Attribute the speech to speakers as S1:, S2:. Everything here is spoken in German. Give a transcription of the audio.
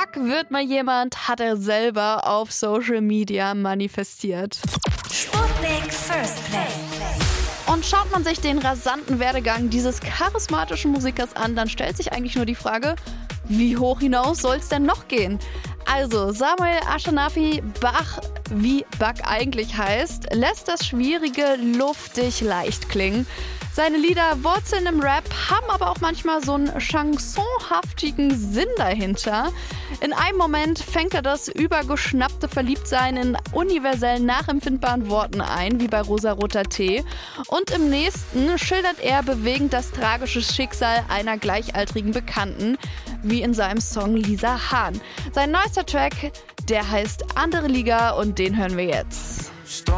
S1: Zack, wird mal jemand, hat er selber auf Social Media manifestiert.
S2: Sputnik First Play.
S1: Und schaut man sich den rasanten Werdegang dieses charismatischen Musikers an, dann stellt sich eigentlich nur die Frage, wie hoch hinaus soll es denn noch gehen? Also, Samuel Ashanafi Bach, wie Bach eigentlich heißt, lässt das Schwierige luftig leicht klingen. Seine Lieder wurzeln im Rap, haben aber auch manchmal so einen chansonhaftigen Sinn dahinter. In einem Moment fängt er das übergeschnappte Verliebtsein in universell nachempfindbaren Worten ein, wie bei Rosaroter Tee. Und im nächsten schildert er bewegend das tragische Schicksal einer gleichaltrigen Bekannten, wie in seinem Song Lisa Hahn. Sein neuester Track, der heißt Andere Liga und den hören wir jetzt.